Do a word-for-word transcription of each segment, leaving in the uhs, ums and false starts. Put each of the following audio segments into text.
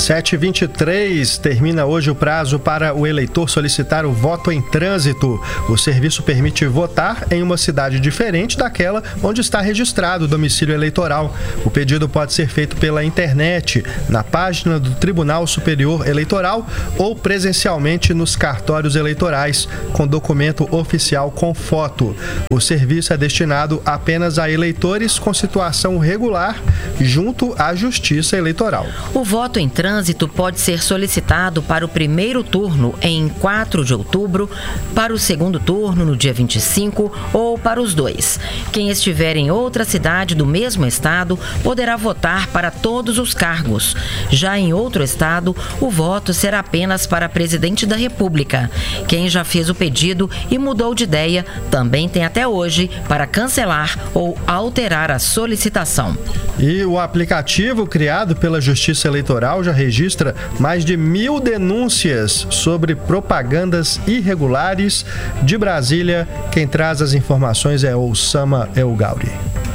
sete e vinte e três, termina hoje o prazo para o eleitor solicitar o voto em trânsito. O serviço permite votar em uma cidade diferente daquela onde está registrado o domicílio eleitoral. O pedido pode ser feito pela internet, na página do Tribunal Superior Eleitoral ou presencialmente nos cartórios eleitorais, com documento oficial com foto. O serviço é destinado apenas a eleitores com situação regular junto à Justiça Eleitoral. O voto em trânsito pode ser solicitado para o primeiro turno em quatro de outubro, para o segundo turno no dia vinte e cinco ou para os dois. Quem estiver em outra cidade do mesmo estado poderá votar para todos os cargos. Já em outro estado, o voto será apenas para presidente da República. Quem já fez o pedido e mudou de ideia também tem até hoje para cancelar ou alterar a solicitação. E o aplicativo criado pela Justiça Eleitoral já registra mais de mil denúncias sobre propagandas irregulares. De Brasília, quem traz as informações é o Sama Elgauri.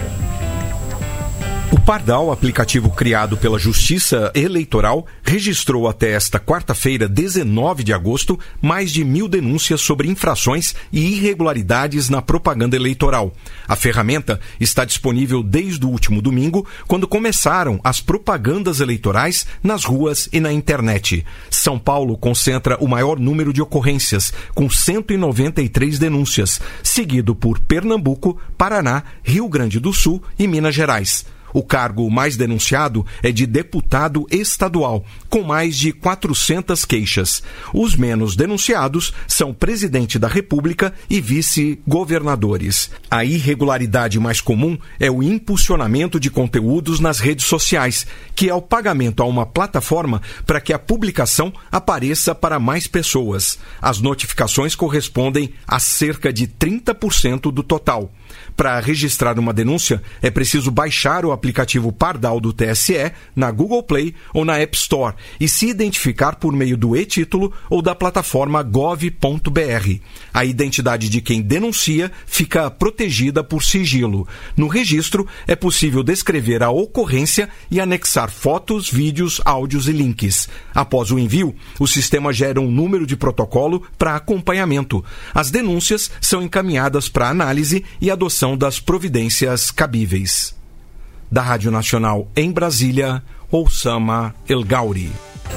O Pardal, aplicativo criado pela Justiça Eleitoral, registrou até esta quarta-feira, dezenove de agosto, mais de mil denúncias sobre infrações e irregularidades na propaganda eleitoral. A ferramenta está disponível desde o último domingo, quando começaram as propagandas eleitorais nas ruas e na internet. São Paulo concentra o maior número de ocorrências, com cento e noventa e três denúncias, seguido por Pernambuco, Paraná, Rio Grande do Sul e Minas Gerais. O cargo mais denunciado é de deputado estadual, com mais de quatrocentas queixas. Os menos denunciados são presidente da República e vice-governadores. A irregularidade mais comum é o impulsionamento de conteúdos nas redes sociais, que é o pagamento a uma plataforma para que a publicação apareça para mais pessoas. As notificações correspondem a cerca de trinta por cento do total. Para registrar uma denúncia, é preciso baixar o aplicativo Pardal do T S E na Google Play ou na App Store e se identificar por meio do e-título ou da plataforma gov ponto br. A identidade de quem denuncia fica protegida por sigilo. No registro, é possível descrever a ocorrência e anexar fotos, vídeos, áudios e links. Após o envio, o sistema gera um número de protocolo para acompanhamento. As denúncias são encaminhadas para análise e adoção das providências cabíveis. Da Rádio Nacional em Brasília, Oussama Elgauri.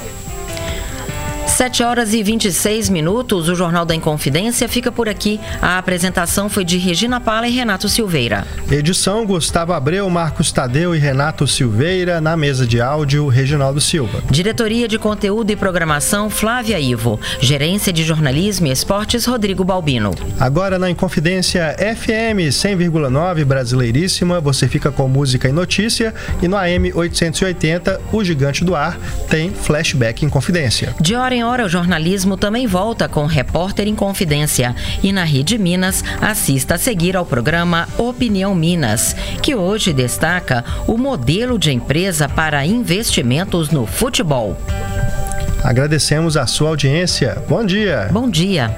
sete horas e vinte e seis minutos, o Jornal da Inconfidência fica por aqui. A apresentação foi de Regina Pala e Renato Silveira. Edição Gustavo Abreu, Marcos Tadeu e Renato Silveira. Na mesa de áudio, Reginaldo Silva. Diretoria de Conteúdo e Programação, Flávia Ivo. Gerência de Jornalismo e Esportes, Rodrigo Balbino. Agora na Inconfidência F M cem vírgula nove, Brasileiríssima, você fica com música e notícia. E no A M oitocentos e oitenta, o Gigante do Ar, tem Flashback Inconfidência. De hora em hora, o jornalismo também volta com Repórter em Confidência. E na Rede Minas, assista a seguir ao programa Opinião Minas, que hoje destaca o modelo de empresa para investimentos no futebol. Agradecemos a sua audiência. Bom dia. Bom dia.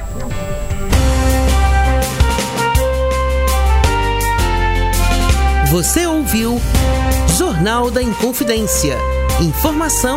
Você ouviu Jornal da Inconfidência. Informação